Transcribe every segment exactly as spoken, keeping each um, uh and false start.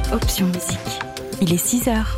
Option musique. Il est six heures.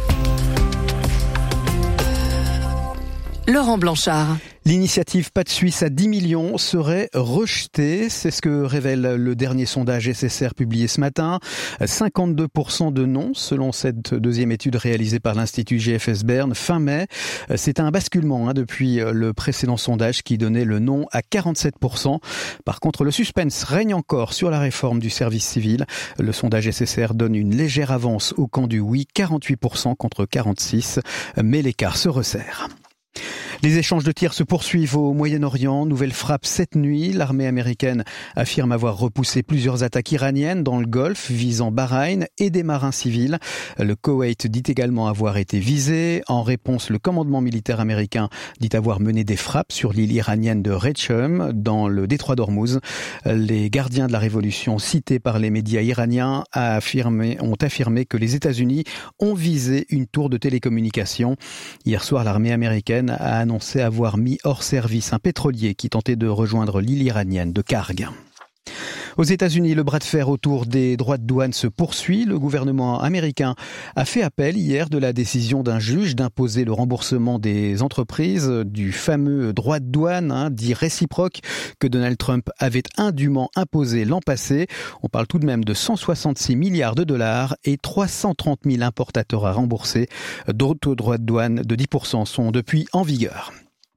Laurent Blanchard. L'initiative Pas de Suisse à dix millions serait rejetée. C'est ce que révèle le dernier sondage S S R publié ce matin. cinquante-deux pour cent de non, selon cette deuxième étude réalisée par l'Institut G F S Berne fin mai. C'est un basculement hein, depuis le précédent sondage qui donnait le non à quarante-sept pour cent. Par contre, le suspense règne encore sur la réforme du service civil. Le sondage S S R donne une légère avance au camp du oui, quarante-huit pour cent contre quarante-six, mais l'écart se resserre. Les échanges de tirs se poursuivent au Moyen-Orient. Nouvelle frappe cette nuit. L'armée américaine affirme avoir repoussé plusieurs attaques iraniennes dans le Golfe visant Bahreïn et des marins civils. Le Koweït dit également avoir été visé. En réponse, le commandement militaire américain dit avoir mené des frappes sur l'île iranienne de Rechem dans le détroit d'Ormuz. Les gardiens de la révolution cités par les médias iraniens a affirmé, ont affirmé que les États-Unis ont visé une tour de télécommunication. Hier soir, l'armée américaine a annoncé avoir mis hors service un pétrolier qui tentait de rejoindre l'île iranienne de Karg. Aux États-Unis, le bras de fer autour des droits de douane se poursuit. Le gouvernement américain a fait appel hier de la décision d'un juge d'imposer le remboursement des entreprises du fameux droit de douane, hein, dit réciproque, que Donald Trump avait indûment imposé l'an passé. On parle tout de même de cent soixante-six milliards de dollars et trois cent trente mille importateurs à rembourser. D'autres droits de douane de dix pour cent sont depuis en vigueur.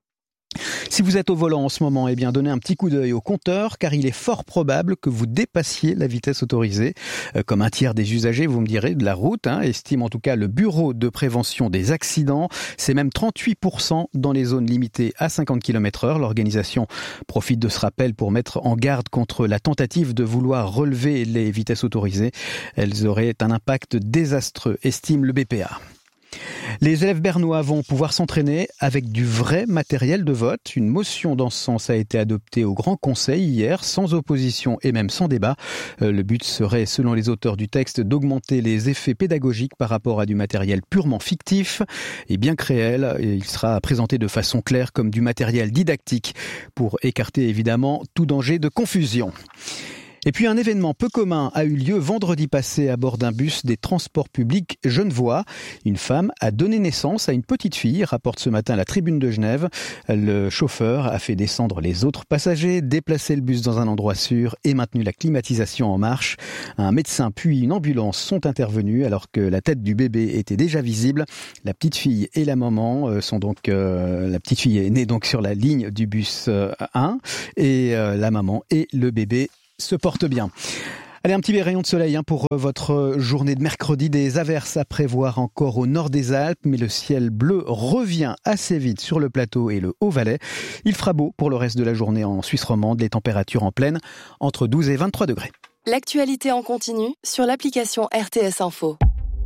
Si vous êtes au volant en ce moment, eh bien donnez un petit coup d'œil au compteur car il est fort probable que vous dépassiez la vitesse autorisée. Euh, comme un tiers des usagers, vous me direz, de la route, hein, estime en tout cas le Bureau de prévention des accidents. C'est même trente-huit pour cent dans les zones limitées à cinquante kilomètres heure. L'organisation profite de ce rappel pour mettre en garde contre la tentative de vouloir relever les vitesses autorisées. Elles auraient un impact désastreux, estime le B P A. Les élèves bernois vont pouvoir s'entraîner avec du vrai matériel de vote. Une motion dans ce sens a été adoptée au Grand Conseil hier, sans opposition et même sans débat. Le but serait, selon les auteurs du texte, d'augmenter les effets pédagogiques par rapport à du matériel purement fictif. Et bien que réel, il sera présenté de façon claire comme du matériel didactique pour écarter évidemment tout danger de confusion. Et puis un événement peu commun a eu lieu vendredi passé à bord d'un bus des transports publics genevois. Une femme a donné naissance à une petite fille, rapporte ce matin la Tribune de Genève. Le chauffeur a fait descendre les autres passagers, déplacé le bus dans un endroit sûr et maintenu la climatisation en marche. Un médecin puis une ambulance sont intervenus alors que la tête du bébé était déjà visible. La petite fille et la maman sont donc... Euh, la petite fille est née donc sur la ligne du bus un et euh, la maman et le bébé se porte bien. Allez, un petit rayon de soleil hein, pour votre journée de mercredi. Des averses à prévoir encore au nord des Alpes, mais le ciel bleu revient assez vite sur le plateau et le Haut-Valais. Il fera beau pour le reste de la journée en Suisse romande, les températures en pleine entre douze et vingt-trois degrés. L'actualité en continu sur l'application R T S Info.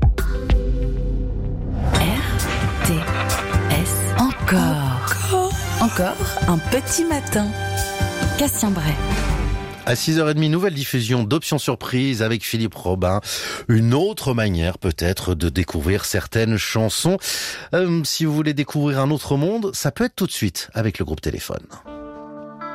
R T S encore. Encore. Encore un petit matin. Cassien Bray. À six heures trente, nouvelle diffusion d'Options Surprises avec Philippe Robin. Une autre manière peut-être de découvrir certaines chansons. Euh, si vous voulez découvrir un autre monde, ça peut être tout de suite avec le groupe Téléphone.